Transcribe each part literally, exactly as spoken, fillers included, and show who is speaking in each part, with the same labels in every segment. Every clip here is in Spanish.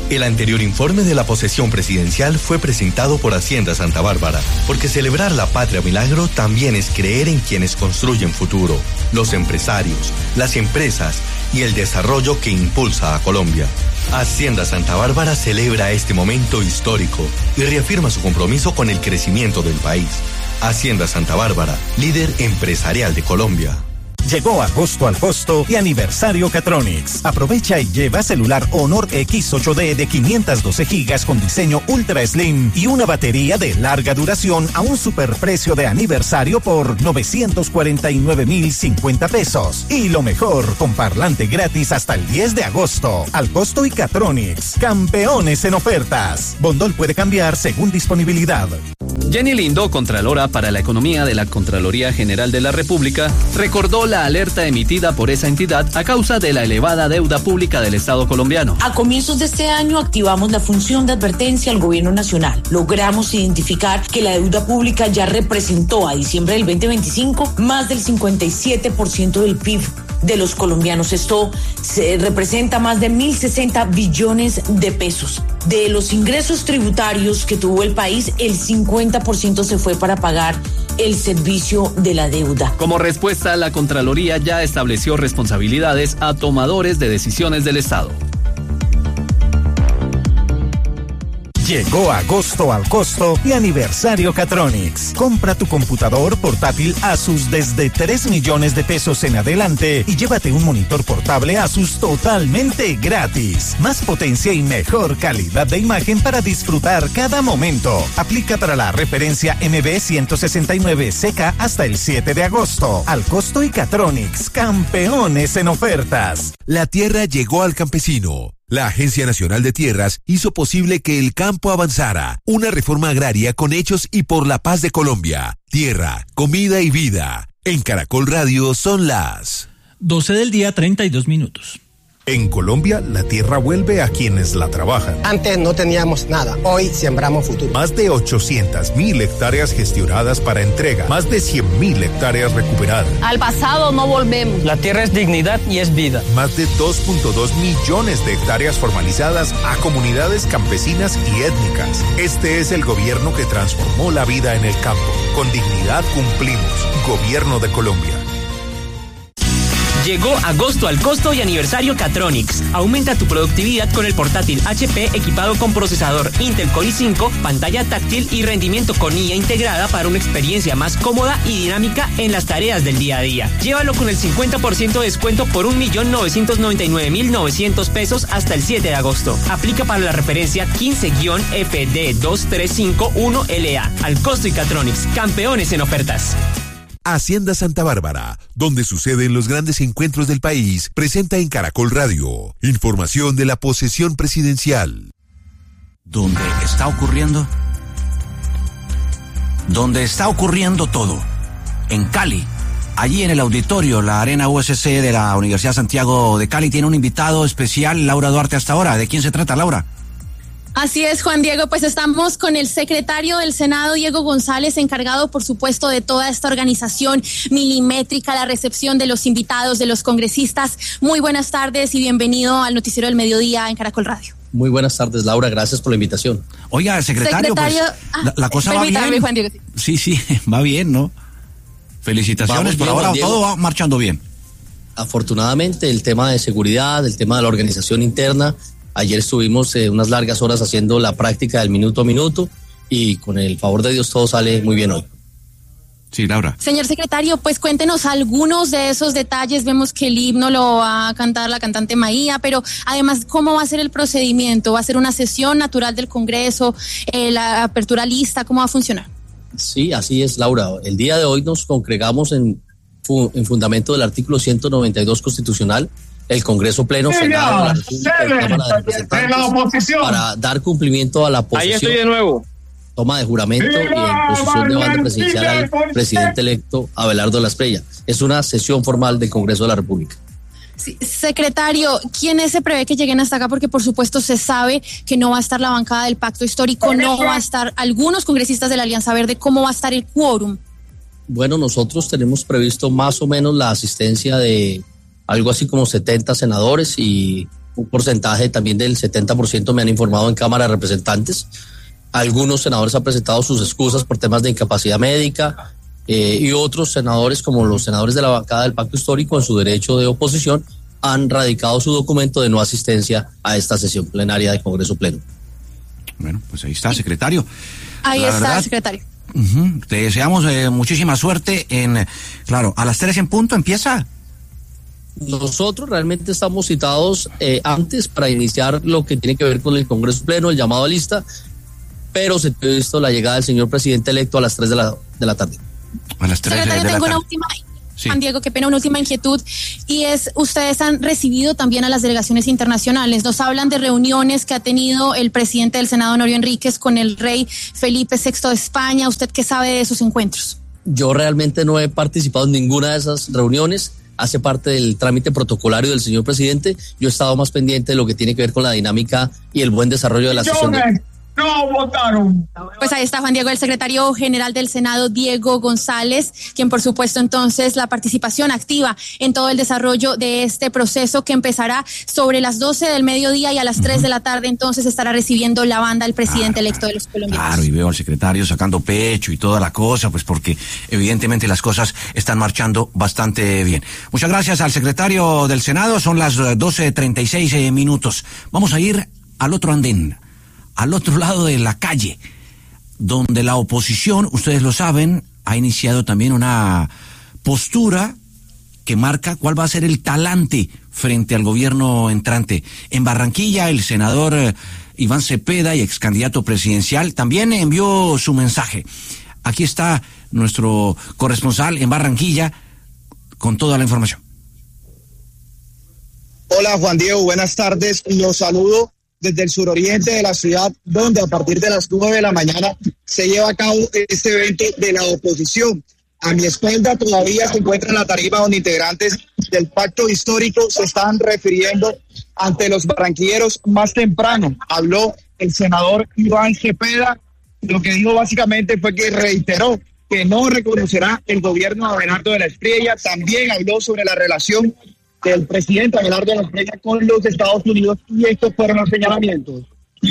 Speaker 1: El anterior informe de la posesión presidencial fue presentado por Hacienda Santa Bárbara, porque celebrar la patria milagro también es creer en quienes construyen futuro, los empresarios, las empresas y el desarrollo que impulsa a Colombia. Hacienda Santa Bárbara celebra este momento histórico y reafirma su compromiso con el crecimiento del país. Hacienda Santa Bárbara, líder empresarial de Colombia.
Speaker 2: Llegó agosto al costo y aniversario Catronics. Aprovecha y lleva celular Honor X ocho D de quinientos doce gigas con diseño Ultra Slim y una batería de larga duración a un superprecio de aniversario por novecientos cuarenta y nueve mil cincuenta pesos. Y lo mejor, con parlante gratis hasta el diez de agosto. Al costo y Catronics, campeones en ofertas. Bondol puede cambiar según disponibilidad.
Speaker 3: Jenny Lindo, Contralora para la Economía de la Contraloría General de la República, recordó la alerta emitida por esa entidad a causa de la elevada deuda pública del Estado colombiano.
Speaker 4: A comienzos de este año activamos la función de advertencia al gobierno nacional. Logramos identificar que la deuda pública ya representó a diciembre del veinte veinticinco más del cincuenta y siete por ciento del P I B de los colombianos. Esto se representa más de mil sesenta billones de pesos. De los ingresos tributarios que tuvo el país, el cincuenta por ciento se fue para pagar el servicio de la deuda.
Speaker 3: Como respuesta, la Contraloría ya estableció responsabilidades a tomadores de decisiones del Estado.
Speaker 2: Llegó agosto al costo y aniversario Catronics. Compra tu computador portátil Asus desde tres millones de pesos en adelante y llévate un monitor portable Asus totalmente gratis. Más potencia y mejor calidad de imagen para disfrutar cada momento. Aplica para la referencia M B ciento sesenta y nueve C K hasta el siete de agosto. Al costo y Catronics, campeones en ofertas.
Speaker 5: La tierra llegó al campesino. La Agencia Nacional de Tierras hizo posible que el campo avanzara. Una reforma agraria con hechos y por la paz de Colombia. Tierra, comida y vida. En Caracol Radio son las
Speaker 6: doce del día, treinta y dos minutos.
Speaker 7: En Colombia, la tierra vuelve a quienes la trabajan.
Speaker 8: Antes no teníamos nada, hoy sembramos futuro.
Speaker 7: Más de ochocientas mil hectáreas gestionadas para entrega, más de cien mil hectáreas recuperadas.
Speaker 9: Al pasado no volvemos.
Speaker 10: La tierra es dignidad y es vida.
Speaker 7: Más de dos punto dos millones de hectáreas formalizadas a comunidades campesinas y étnicas. Este es el gobierno que transformó la vida en el campo. Con dignidad cumplimos. Gobierno de Colombia.
Speaker 11: Llegó agosto al costo y aniversario Catronics. Aumenta tu productividad con el portátil H P equipado con procesador Intel Core i cinco, pantalla táctil y rendimiento con I A integrada para una experiencia más cómoda y dinámica en las tareas del día a día. Llévalo con el cincuenta por ciento de descuento por un millón novecientos noventa y nueve mil novecientos pesos hasta el siete de agosto. Aplica para la referencia quince F D dos tres cinco uno L A. Al costo y Catronics, campeones en ofertas.
Speaker 5: Hacienda Santa Bárbara, donde suceden los grandes encuentros del país, presenta en Caracol Radio información de la posesión presidencial.
Speaker 12: ¿Dónde está ocurriendo? Donde está ocurriendo todo. En Cali. Allí en el auditorio, la Arena U S C de la Universidad Santiago de Cali tiene un invitado especial, Laura Duarte, hasta ahora. ¿De quién se trata, Laura?
Speaker 13: Así es, Juan Diego, pues estamos con el secretario del Senado, Diego González, encargado, por supuesto, de toda esta organización milimétrica, la recepción de los invitados, de los congresistas. Muy buenas tardes y bienvenido al Noticiero del Mediodía en Caracol Radio.
Speaker 14: Muy buenas tardes, Laura, gracias por la invitación.
Speaker 12: Oiga, secretario, secretario pues, ah, la, la cosa va bien.
Speaker 13: Juan Diego.
Speaker 12: Sí, sí, va bien, ¿no? Felicitaciones, por ahora todo va marchando bien.
Speaker 14: Afortunadamente, el tema de seguridad, el tema de la organización interna. Ayer estuvimos eh, unas largas horas haciendo la práctica del minuto a minuto y con el favor de Dios todo sale muy bien hoy.
Speaker 12: Sí, Laura.
Speaker 13: Señor secretario, pues cuéntenos algunos de esos detalles. Vemos que el himno lo va a cantar la cantante Maía, pero además, ¿cómo va a ser el procedimiento? ¿Va a ser una sesión natural del Congreso? Eh, ¿La apertura lista? ¿Cómo va a funcionar?
Speaker 14: Sí, así es, Laura. El día de hoy nos congregamos en, en fundamento del artículo ciento noventa y dos constitucional. El Congreso Pleno, Senado, la República y Cámara de Representantes, para dar cumplimiento a la posesión,
Speaker 10: ahí estoy de nuevo.
Speaker 14: Toma de juramento y en posición de banda presidencial al presidente electo Abelardo Lasprilla. Es una sesión formal del Congreso de la República.
Speaker 13: Sí, secretario, ¿quiénes se prevé que lleguen hasta acá? Porque por supuesto se sabe que no va a estar la bancada del Pacto Histórico, no va a estar algunos congresistas de la Alianza Verde. ¿Cómo va a estar el quórum?
Speaker 14: Bueno, nosotros tenemos previsto más o menos la asistencia de algo así como setenta senadores y un porcentaje también del setenta por ciento me han informado en Cámara de Representantes. Algunos senadores han presentado sus excusas por temas de incapacidad médica eh, y otros senadores, como los senadores de la bancada del Pacto Histórico, en su derecho de oposición, han radicado su documento de no asistencia a esta sesión plenaria de Congreso Pleno.
Speaker 12: Bueno, pues ahí está, secretario.
Speaker 13: Ahí
Speaker 12: La
Speaker 13: está,
Speaker 12: verdad,
Speaker 13: secretario.
Speaker 12: Uh-huh, te deseamos eh, muchísima suerte en, claro, a las tres en punto empieza.
Speaker 14: Nosotros realmente estamos citados eh, antes para iniciar lo que tiene que ver con el Congreso Pleno, el llamado a lista, pero se ha visto la llegada del señor presidente electo a las tres de la, de la tarde.
Speaker 12: A las tres
Speaker 13: Secretario,
Speaker 12: de, de
Speaker 13: tengo
Speaker 12: la
Speaker 13: una
Speaker 12: tarde.
Speaker 13: última...
Speaker 12: Sí.
Speaker 13: Juan Diego, qué pena, una última inquietud, y es, ustedes han recibido también a las delegaciones internacionales, nos hablan de reuniones que ha tenido el presidente del Senado, Honorio Enríquez, con el rey Felipe sexto de España. ¿Usted qué sabe de esos encuentros?
Speaker 14: Yo realmente no he participado en ninguna de esas reuniones, hace parte del trámite protocolario del señor presidente. Yo he estado más pendiente de lo que tiene que ver con la dinámica y el buen desarrollo de la sesión. De...
Speaker 15: No votaron.
Speaker 13: Pues ahí está Juan Diego, el secretario general del Senado, Diego González, quien por supuesto entonces la participación activa en todo el desarrollo de este proceso que empezará sobre las doce del mediodía y a las tres de la tarde entonces estará recibiendo la banda el presidente
Speaker 12: claro,
Speaker 13: electo de los colombianos.
Speaker 12: Claro, y veo al secretario sacando pecho y toda la cosa, pues porque evidentemente las cosas están marchando bastante bien. Muchas gracias al secretario del Senado, son las doce treinta y seis eh, minutos. Vamos a ir al otro andén, al otro lado de la calle, donde la oposición, ustedes lo saben, ha iniciado también una postura que marca cuál va a ser el talante frente al gobierno entrante. En Barranquilla, el senador eh, Iván Cepeda, y ex candidato presidencial, también envió su mensaje. Aquí está nuestro corresponsal en Barranquilla con toda la información.
Speaker 16: Hola Juan Diego, buenas tardes. Los saludo desde el suroriente de la ciudad, donde a partir de las nueve de la mañana se lleva a cabo este evento de la oposición. A mi espalda todavía se encuentra la tarima donde integrantes del Pacto Histórico se están refiriendo ante los barranquilleros. Más temprano habló el senador Iván Cepeda. Lo que dijo básicamente fue que reiteró que no reconocerá el gobierno de Abelardo de la Espriella. También habló sobre la relación del presidente Abelardo de la Espriella con los Estados Unidos, y estos fueron los señalamientos.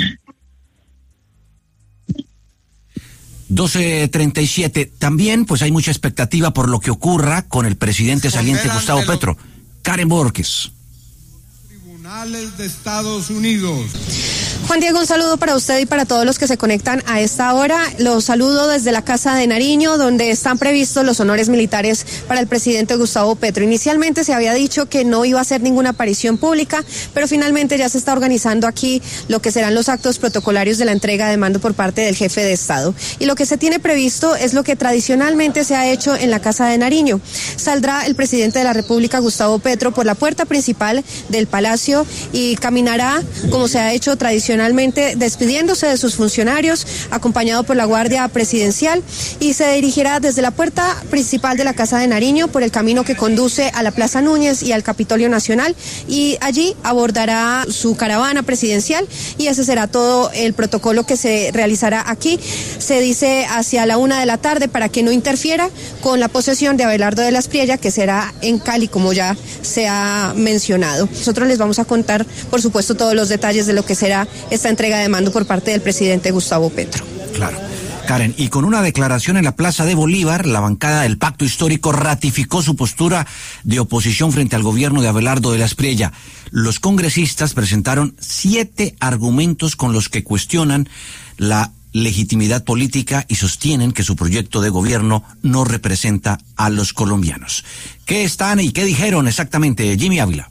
Speaker 12: doce treinta y siete. También pues hay mucha expectativa por lo que ocurra con el presidente saliente Gustavo Petro. Karen Borges.
Speaker 15: Tribunales de Estados Unidos.
Speaker 17: Juan Diego, un saludo para usted y para todos los que se conectan a esta hora. Los saludo desde la Casa de Nariño, donde están previstos los honores militares para el presidente Gustavo Petro. Inicialmente se había dicho que no iba a hacer ninguna aparición pública, pero finalmente ya se está organizando aquí lo que serán los actos protocolarios de la entrega de mando por parte del jefe de Estado. Y lo que se tiene previsto es lo que tradicionalmente se ha hecho en la Casa de Nariño. Saldrá el presidente de la República, Gustavo Petro, por la puerta principal del Palacio y caminará, como se ha hecho tradicionalmente, despidiéndose de sus funcionarios, acompañado por la Guardia Presidencial, y se dirigirá desde la puerta principal de la Casa de Nariño por el camino que conduce a la Plaza Núñez y al Capitolio Nacional, y allí abordará su caravana presidencial, y ese será todo el protocolo que se realizará aquí. Se dice hacia la una de la tarde para que no interfiera con la posesión de Abelardo de la Espriella, que será en Cali, como ya se ha mencionado. Nosotros les vamos a contar, por supuesto, todos los detalles de lo que será esta entrega de mando por parte del presidente Gustavo Petro.
Speaker 12: Claro. Karen, y con una declaración en la Plaza de Bolívar, la bancada del Pacto Histórico ratificó su postura de oposición frente al gobierno de Abelardo de la Espriella. Los congresistas presentaron siete argumentos con los que cuestionan la legitimidad política y sostienen que su proyecto de gobierno no representa a los colombianos. ¿Qué están y qué dijeron exactamente, Jimmy Ávila?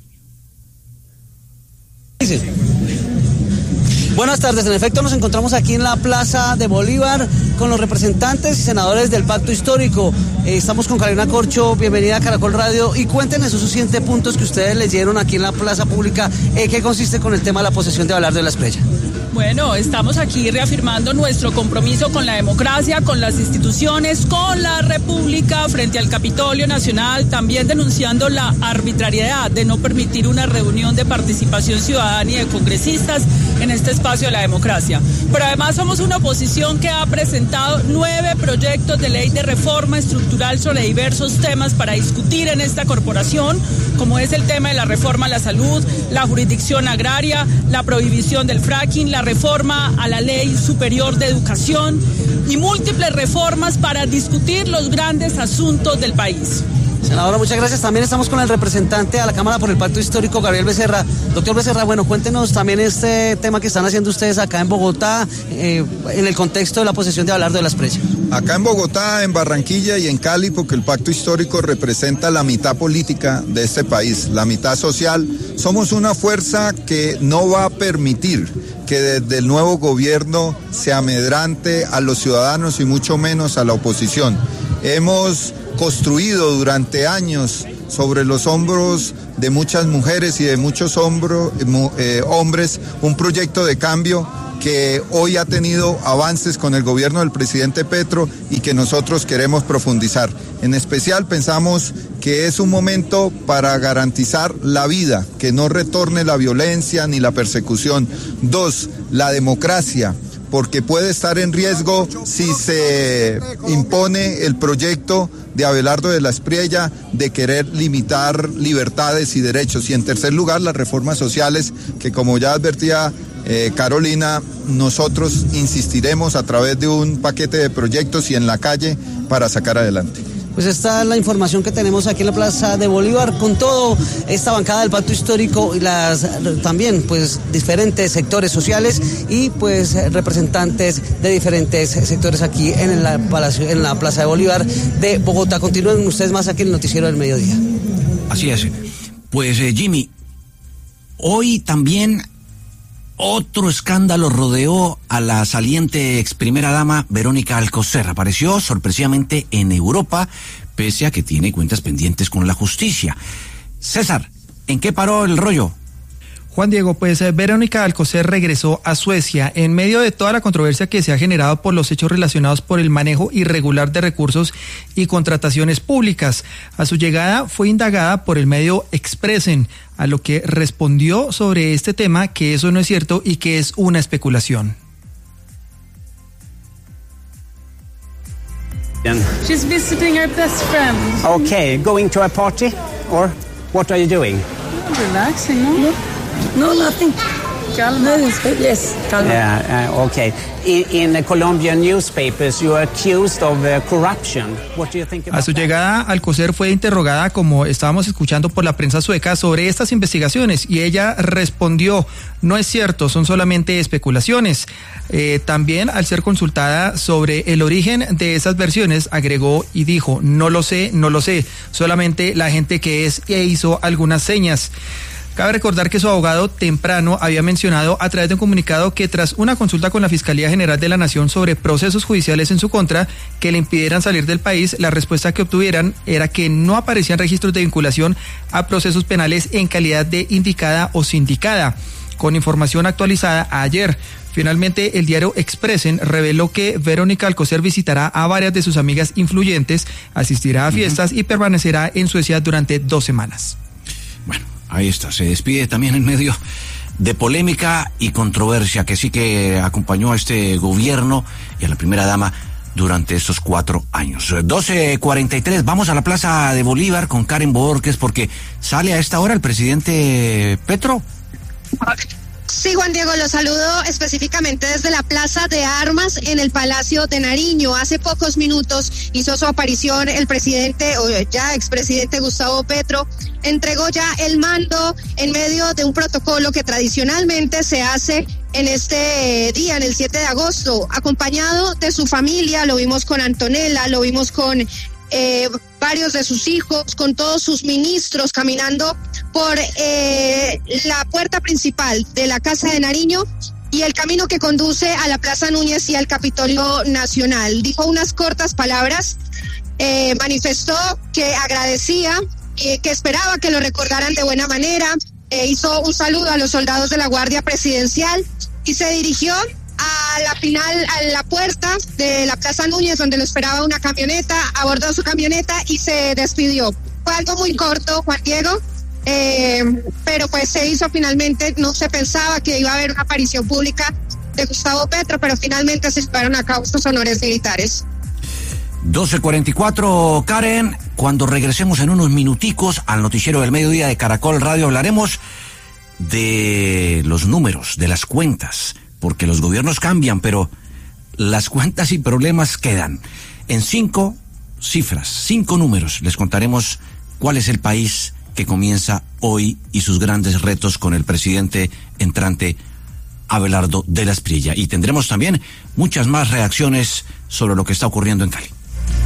Speaker 18: Sí. Buenas tardes, en efecto nos encontramos aquí en la Plaza de Bolívar con los representantes y senadores del Pacto Histórico. Eh, estamos con Carolina Corcho, bienvenida a Caracol Radio, y cuéntenos esos siete puntos que ustedes leyeron aquí en la plaza pública, eh, ¿qué consiste con el tema de la posesión de Abelardo de la Espriella?
Speaker 19: Bueno, estamos aquí reafirmando nuestro compromiso con la democracia, con las instituciones, con la República frente al Capitolio Nacional, también denunciando la arbitrariedad de no permitir una reunión de participación ciudadana y de congresistas en este espacio de la democracia. Pero además somos una oposición que ha presentado nueve proyectos de ley de reforma estructural sobre diversos temas para discutir en esta corporación, como es el tema de la reforma a la salud, la jurisdicción agraria, la prohibición del fracking, la reforma a la Ley Superior de Educación y múltiples reformas para discutir los grandes asuntos del país.
Speaker 18: Senadora, muchas gracias. También estamos con el representante a la Cámara por el Pacto Histórico, Gabriel Becerra. Doctor Becerra, bueno, cuéntenos también este tema que están haciendo ustedes acá en Bogotá, eh, en el contexto de la posesión de Abelardo de la Espriella.
Speaker 20: Acá en Bogotá, en Barranquilla y en Cali, porque el Pacto Histórico representa la mitad política de este país, la mitad social. Somos una fuerza que no va a permitir que desde el nuevo gobierno se amedrante a los ciudadanos y mucho menos a la oposición. Hemos construido durante años sobre los hombros de muchas mujeres y de muchos hombro, eh, hombres un proyecto de cambio que hoy ha tenido avances con el gobierno del presidente Petro y que nosotros queremos profundizar. En especial pensamos que es un momento para garantizar la vida, que no retorne la violencia ni la persecución. Dos, la democracia, porque puede estar en riesgo si se impone el proyecto de Abelardo de la Espriella de querer limitar libertades y derechos. Y en tercer lugar, las reformas sociales que, como ya advertía eh, Carolina, nosotros insistiremos a través de un paquete de proyectos y en la calle para sacar adelante.
Speaker 18: Pues esta es la información que tenemos aquí en la Plaza de Bolívar, con todo esta bancada del Pacto Histórico y las también pues diferentes sectores sociales y pues representantes de diferentes sectores aquí en la, Palacio, en la Plaza de Bolívar de Bogotá. Continúen ustedes más aquí en el Noticiero del Mediodía.
Speaker 12: Así es. Pues eh, Jimmy, hoy también otro escándalo rodeó a la saliente ex primera dama Verónica Alcocer. Apareció sorpresivamente en Europa, pese a que tiene cuentas pendientes con la justicia. César, ¿en qué paró el rollo?
Speaker 21: Juan Diego, pues eh, Verónica Alcocer regresó a Suecia en medio de toda la controversia que se ha generado por los hechos relacionados por el manejo irregular de recursos y contrataciones públicas. A su llegada fue indagada por el medio Expressen, a lo que respondió sobre este tema que eso no es cierto y que es una especulación.
Speaker 22: She's visiting her best friend.
Speaker 23: Okay, going to a party or what are you doing?
Speaker 22: Relaxing, no? No, nothing. Calma. Yes, calma.
Speaker 23: Yeah, uh, okay. In, in the Colombian newspapers, you are accused of uh, corruption. What do you think about
Speaker 21: A su llegada, Alcocer fue interrogada, como estábamos escuchando por la prensa sueca, sobre estas investigaciones y ella respondió: no es cierto, son solamente especulaciones. Eh, también, al ser consultada sobre el origen de esas versiones, agregó y dijo: no lo sé, no lo sé, solamente la gente que es e hizo algunas señas. Cabe recordar que su abogado temprano había mencionado a través de un comunicado que tras una consulta con la Fiscalía General de la Nación sobre procesos judiciales en su contra que le impidieran salir del país, la respuesta que obtuvieran era que no aparecían registros de vinculación a procesos penales en calidad de indicada o sindicada. Con información actualizada ayer, finalmente el diario Expressen reveló que Verónica Alcocer visitará a varias de sus amigas influyentes, asistirá a fiestas uh-huh. y permanecerá en Suecia durante dos semanas.
Speaker 12: Bueno, ahí está, se despide también en medio de polémica y controversia que sí que acompañó a este gobierno y a la primera dama durante estos cuatro años. doce cuarenta y tres, vamos a la Plaza de Bolívar con Karen Borges porque sale a esta hora el presidente Petro.
Speaker 24: Sí, Juan Diego, lo saludo específicamente desde la Plaza de Armas en el Palacio de Nariño. Hace pocos minutos hizo su aparición el presidente, o ya expresidente Gustavo Petro, entregó ya el mando en medio de un protocolo que tradicionalmente se hace en este día, en el siete de agosto, acompañado de su familia. Lo vimos con Antonella, lo vimos con eh, varios de sus hijos, con todos sus ministros caminando por eh, la puerta principal de la Casa de Nariño y el camino que conduce a la Plaza Núñez y al Capitolio Nacional. Dijo unas cortas palabras, eh, manifestó que agradecía, eh, que esperaba que lo recordaran de buena manera, eh, hizo un saludo a los soldados de la Guardia Presidencial y se dirigió a la final, a la puerta de la Plaza Núñez, donde lo esperaba una camioneta, abordó su camioneta y se despidió. Fue algo muy corto, Juan Diego, eh, pero pues se hizo finalmente. No se pensaba que iba a haber una aparición pública de Gustavo Petro, pero finalmente se llevaron a cabo estos honores militares.
Speaker 12: doce cuarenta y cuatro, Karen. Cuando regresemos en unos minuticos al noticiero del mediodía de Caracol Radio, hablaremos de los números, de las cuentas, porque los gobiernos cambian, pero las cuentas y problemas quedan. En cinco cifras, cinco números, les contaremos cuál es el país que comienza hoy y sus grandes retos con el presidente entrante Abelardo de la Espriella. Y tendremos también muchas más reacciones sobre lo que está ocurriendo en Cali.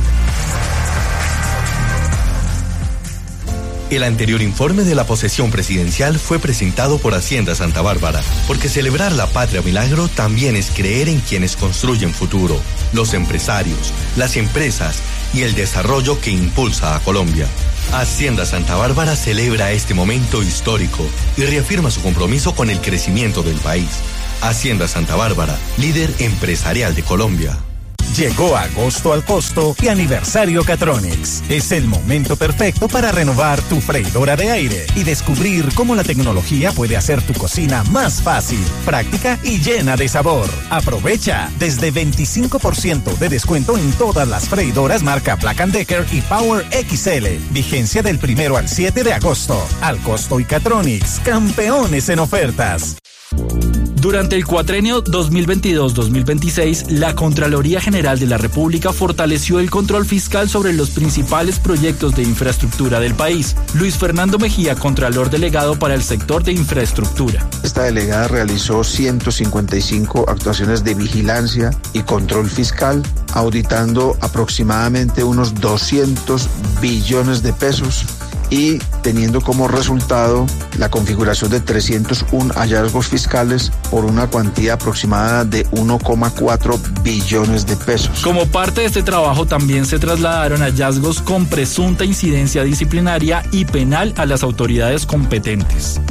Speaker 1: El anterior informe de la posesión presidencial fue presentado por Hacienda Santa Bárbara, porque celebrar la patria milagro también es creer en quienes construyen futuro, los empresarios, las empresas y el desarrollo que impulsa a Colombia. Hacienda Santa Bárbara celebra este momento histórico y reafirma su compromiso con el crecimiento del país. Hacienda Santa Bárbara, líder empresarial de Colombia.
Speaker 2: Llegó agosto al costo y aniversario Catronics. Es el momento perfecto para renovar tu freidora de aire y descubrir cómo la tecnología puede hacer tu cocina más fácil, práctica y llena de sabor. Aprovecha desde veinticinco por ciento de descuento en todas las freidoras marca Black and Decker y Power X L. Vigencia del primero al siete de agosto. Al costo y Catronics, campeones en ofertas.
Speaker 6: Durante el cuatrenio dos mil veintidós dos mil veintiséis, la Contraloría General de la República fortaleció el control fiscal sobre los principales proyectos de infraestructura del país. Luis Fernando Mejía, Contralor Delegado para el sector de infraestructura.
Speaker 3: Esta delegada realizó ciento cincuenta y cinco actuaciones de vigilancia y control fiscal, auditando aproximadamente unos doscientos billones de pesos y teniendo como resultado la configuración de trescientos uno hallazgos fiscales por una cuantía aproximada de uno coma cuatro billones de pesos.
Speaker 6: Como parte de este trabajo también se trasladaron hallazgos con presunta incidencia disciplinaria y penal a las autoridades competentes.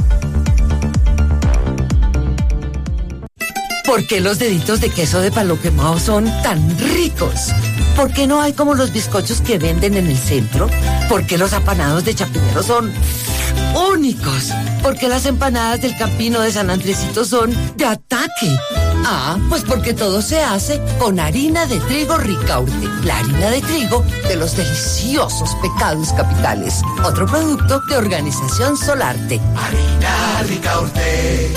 Speaker 4: ¿Por qué los deditos de queso de palo quemado son tan ricos? ¿Por qué no hay como los bizcochos que venden en el centro? ¿Por qué los apanados de Chapinero son únicos? ¿Por qué las empanadas del Campino de San Andresito son de ataque? Ah, pues porque todo se hace con harina de trigo Ricaurte, la harina de trigo de los deliciosos pecados capitales. Otro producto de Organización Solarte.
Speaker 25: Harina Ricaurte.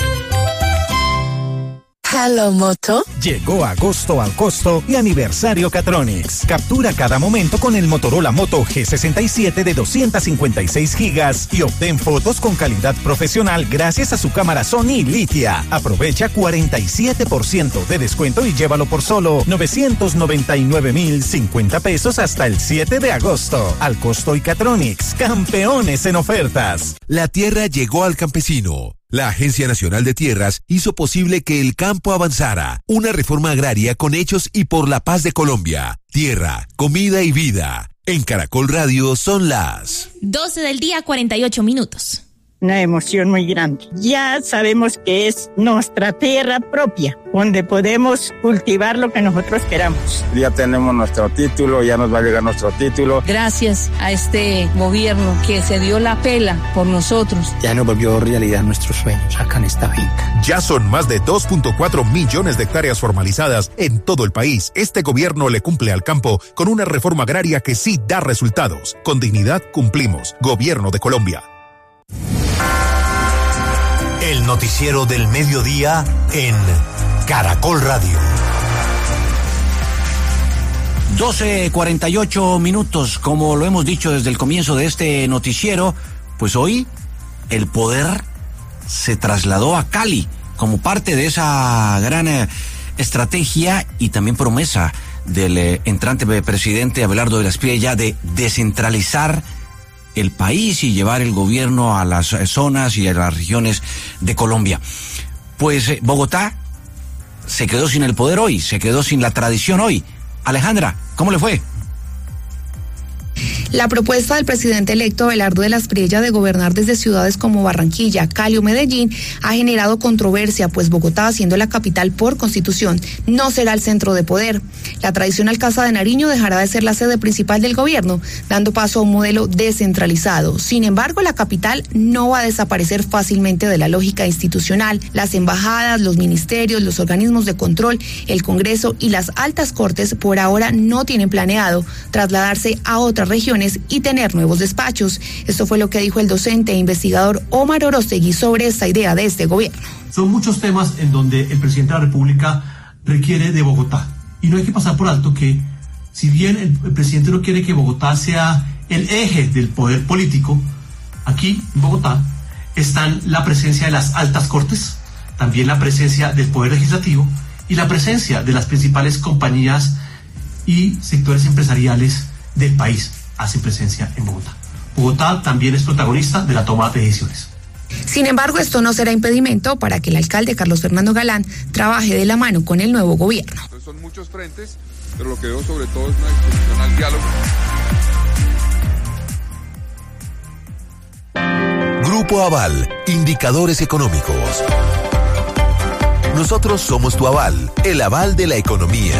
Speaker 4: Hello, Moto.
Speaker 2: Llegó agosto al costo y aniversario Catronics. Captura cada momento con el Motorola Moto G sesenta y siete de doscientos cincuenta y seis gigas y obtén fotos con calidad profesional gracias a su cámara Sony Litia. Aprovecha cuarenta y siete por ciento de descuento y llévalo por solo novecientos noventa y nueve mil cincuenta pesos hasta el siete de agosto. Al costo y Catronics, campeones en ofertas.
Speaker 5: La tierra llegó al campesino. La Agencia Nacional de Tierras hizo posible que el campo avanzara. Una reforma agraria con hechos y por la paz de Colombia. Tierra, comida y vida. En Caracol Radio son las
Speaker 13: doce del día, cuarenta y ocho minutos.
Speaker 26: Una emoción muy grande. Ya sabemos que es nuestra tierra propia, donde podemos cultivar lo que nosotros queramos.
Speaker 27: Ya tenemos nuestro título, ya nos va a llegar nuestro título.
Speaker 22: Gracias a este gobierno que se dio la pela por nosotros.
Speaker 27: Ya nos volvió realidad nuestros sueños acá en esta finca.
Speaker 7: Ya son más de dos punto cuatro millones de hectáreas formalizadas en todo el país. Este gobierno le cumple al campo con una reforma agraria que sí da resultados. Con dignidad cumplimos. Gobierno de Colombia.
Speaker 28: El noticiero del mediodía en Caracol Radio.
Speaker 12: doce cuarenta y ocho minutos, como lo hemos dicho desde el comienzo de este noticiero, pues hoy el poder se trasladó a Cali como parte de esa gran eh, estrategia y también promesa del eh, entrante presidente Abelardo de la Espriella de descentralizar el país y llevar el gobierno a las zonas y a las regiones de Colombia. Pues eh, Bogotá se quedó sin el poder hoy, se quedó sin la tradición hoy. Alejandra, ¿cómo le fue?
Speaker 8: La propuesta del presidente electo Abelardo de la Espriella de gobernar desde ciudades como Barranquilla, Cali o Medellín ha generado controversia, pues Bogotá, siendo la capital por constitución, no será el centro de poder. La tradicional Casa de Nariño dejará de ser la sede principal del gobierno, dando paso a un modelo descentralizado. Sin embargo, la capital no va a desaparecer fácilmente de la lógica institucional. Las embajadas, los ministerios, los organismos de control, el Congreso y las altas cortes por ahora no tienen planeado trasladarse a otras regiones y tener nuevos despachos. Esto fue lo que dijo el docente e investigador Omar Orostegui sobre esta idea de este gobierno.
Speaker 9: Son muchos temas en donde el presidente de la República requiere de Bogotá. Y no hay que pasar por alto que, si bien el, el presidente no quiere que Bogotá sea el eje del poder político, aquí en Bogotá están la presencia de las altas cortes, también la presencia del poder legislativo y la presencia de las principales compañías y sectores empresariales del país. Hacen presencia en Bogotá. Bogotá también es protagonista de la toma de decisiones.
Speaker 8: Sin embargo, esto no será impedimento para que el alcalde Carlos Fernando Galán trabaje de la mano con el nuevo gobierno.
Speaker 10: Entonces son muchos frentes, pero lo que veo sobre todo es una disposición al diálogo.
Speaker 5: Grupo Aval, indicadores económicos. Nosotros somos tu aval, el aval de la economía.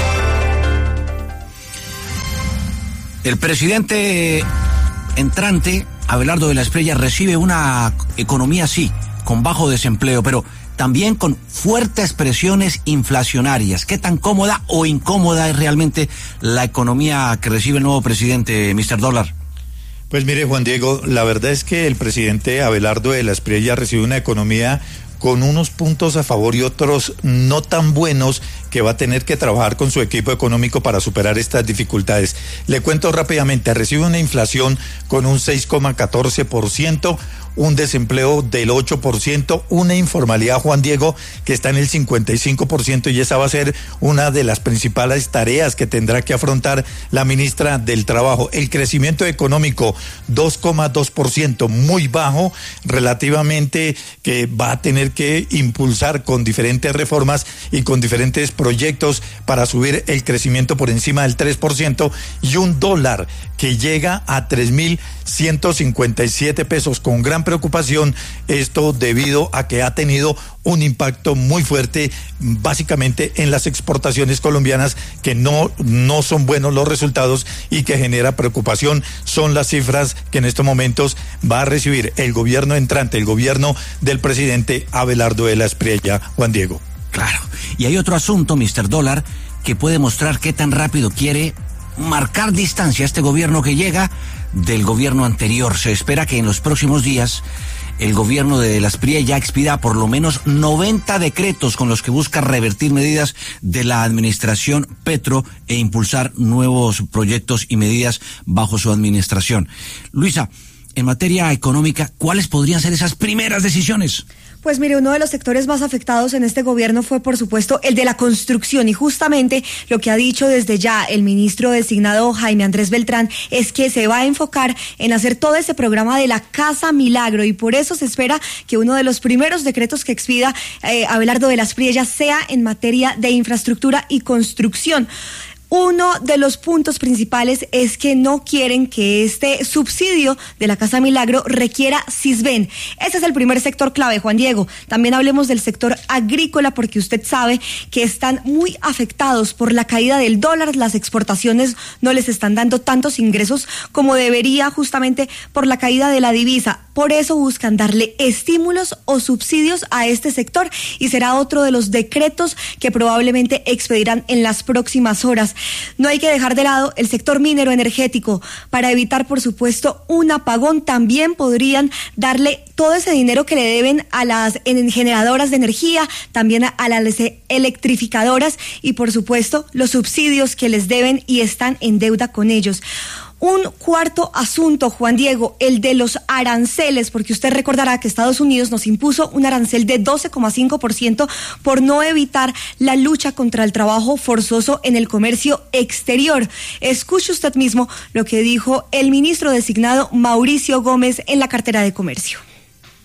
Speaker 12: El presidente entrante, Abelardo de la Espriella, recibe una economía, sí, con bajo desempleo, pero también con fuertes presiones inflacionarias. ¿Qué tan cómoda o incómoda es realmente la economía que recibe el nuevo presidente, mister Dólar?
Speaker 20: Pues mire, Juan Diego, la verdad es que el presidente Abelardo de la Espriella recibe una economía con unos puntos a favor y otros no tan buenos, que va a tener que trabajar con su equipo económico para superar estas dificultades. Le cuento rápidamente, recibe una inflación con un seis coma catorce por ciento, un desempleo del ocho por ciento, una informalidad, Juan Diego, que está en el cincuenta y cinco por ciento, y esa va a ser una de las principales tareas que tendrá que afrontar la ministra del Trabajo. El crecimiento económico, dos coma dos por ciento, muy bajo relativamente, que va a tener que impulsar con diferentes reformas y con diferentes proyectos para subir el crecimiento por encima del tres por ciento, y un dólar que llega a tres mil ciento cincuenta y siete pesos, con gran preocupación, esto debido a que ha tenido un impacto muy fuerte básicamente en las exportaciones colombianas, que no, no son buenos los resultados y que genera preocupación. Son las cifras que en estos momentos va a recibir el gobierno entrante, el gobierno del presidente Abelardo de la Espriella, Juan Diego.
Speaker 12: Claro, y hay otro asunto, mister Dólar, que puede mostrar qué tan rápido quiere marcar distancia este gobierno que llega del gobierno anterior. Se espera que en los próximos días el gobierno de la Espriella ya expida por lo menos noventa decretos con los que busca revertir medidas de la administración Petro e impulsar nuevos proyectos y medidas bajo su administración. Luisa, en materia económica, ¿cuáles podrían ser esas primeras decisiones?
Speaker 11: Pues mire, uno de los sectores más afectados en este gobierno fue, por supuesto, el de la construcción, y justamente lo que ha dicho desde ya el ministro designado Jaime Andrés Beltrán es que se va a enfocar en hacer todo ese programa de la Casa Milagro, y por eso se espera que uno de los primeros decretos que expida eh, Abelardo de la Espriella sea en materia de infraestructura y construcción. Uno de los puntos principales es que no quieren que este subsidio de la Casa Milagro requiera Sisbén. Ese es el primer sector clave, Juan Diego. También hablemos del sector agrícola, porque usted sabe que están muy afectados por la caída del dólar. Las exportaciones no les están dando tantos ingresos como debería, justamente por la caída de la divisa. Por eso buscan darle estímulos o subsidios a este sector, y será otro de los decretos que probablemente expedirán en las próximas horas. No hay que dejar de lado el sector minero energético. Para evitar, por supuesto, un apagón, también podrían darle todo ese dinero que le deben a las generadoras de energía, también a las electrificadoras, y por supuesto los subsidios que les deben y están en deuda con ellos. Un cuarto asunto, Juan Diego, el de los aranceles, porque usted recordará que Estados Unidos nos impuso un arancel de doce coma cinco por ciento por no evitar la lucha contra el trabajo forzoso en el comercio exterior. Escuche usted mismo lo que dijo el ministro designado Mauricio Gómez en la cartera de Comercio.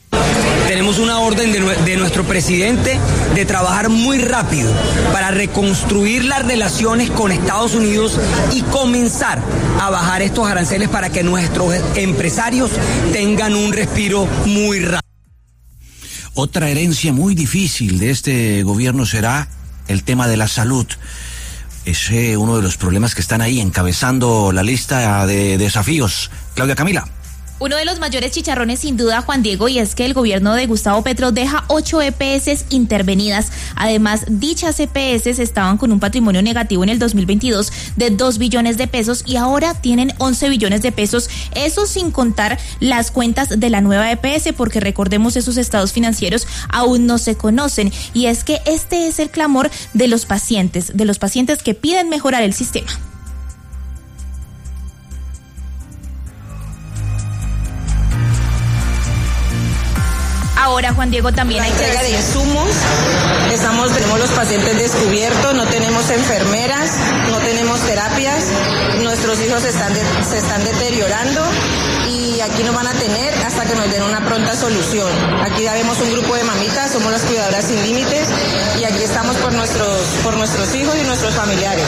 Speaker 14: Tenemos una orden de, de nuestro presidente de trabajar muy rápido para reconstruir las relaciones con Estados Unidos y comenzar a bajar estos aranceles para que nuestros empresarios tengan un respiro muy rápido.
Speaker 12: Otra herencia muy difícil de este gobierno será el tema de la salud. Es eh, uno de los problemas que están ahí encabezando la lista de desafíos. Claudia Camila.
Speaker 15: Uno de los mayores chicharrones sin duda, Juan Diego, y es que el gobierno de Gustavo Petro deja ocho E P S intervenidas. Además, dichas E P S estaban con un patrimonio negativo en el dos mil veintidós de dos billones de pesos y ahora tienen once billones de pesos. Eso sin contar las cuentas de la nueva E P S, porque recordemos, esos estados financieros aún no se conocen. Y es que este es el clamor de los pacientes, de los pacientes que piden mejorar el sistema. Ahora, Juan Diego, también hay
Speaker 16: entrega de insumos. Estamos, tenemos los pacientes descubiertos, no tenemos enfermeras, no tenemos terapias, nuestros hijos están de, se están deteriorando y aquí nos van a tener hasta que nos den una pronta solución. Aquí ya vemos un grupo de mamitas, somos las cuidadoras sin límites y aquí estamos por nuestros, por nuestros hijos y nuestros familiares.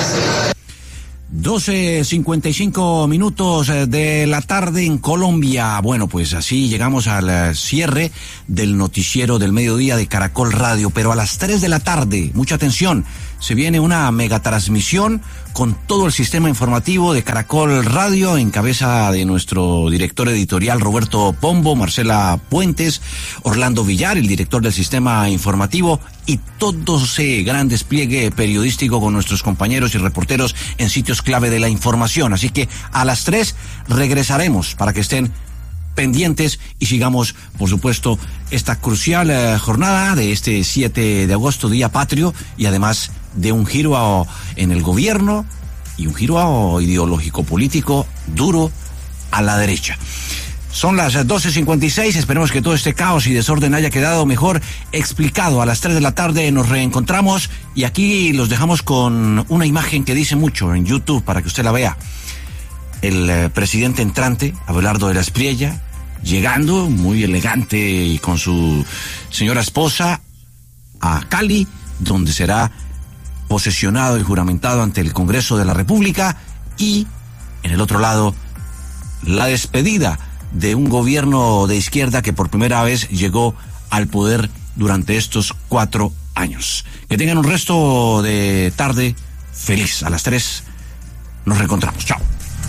Speaker 12: doce cincuenta y cinco minutos de la tarde en Colombia. Bueno, pues así llegamos al cierre del noticiero del mediodía de Caracol Radio, pero a las tres de la tarde, mucha atención, se viene una megatransmisión con todo el sistema informativo de Caracol Radio en cabeza de nuestro director editorial Roberto Pombo, Marcela Puentes, Orlando Villar, el director del sistema informativo, y todo ese gran despliegue periodístico con nuestros compañeros y reporteros en sitios clave de la información. Así que a las tres regresaremos para que estén pendientes y sigamos, por supuesto, esta crucial eh, jornada de este siete de agosto, Día Patrio, y además de un giro a, en el gobierno y un giro a, ideológico político duro a la derecha. Son las doce cincuenta y seis, esperemos que todo este caos y desorden haya quedado mejor explicado. A las tres de la tarde nos reencontramos y aquí los dejamos con una imagen que dice mucho en YouTube para que usted la vea. El eh, presidente entrante, Abelardo de la Espriella, llegando muy elegante y con su señora esposa a Cali, donde será posesionado y juramentado ante el Congreso de la República, y en el otro lado la despedida de un gobierno de izquierda que por primera vez llegó al poder durante estos cuatro años. Que tengan un resto de tarde feliz. A las tres nos reencontramos. Chao.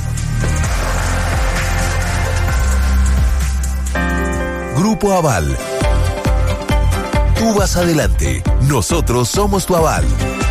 Speaker 5: Grupo Aval. Tú vas adelante. Nosotros somos tu aval.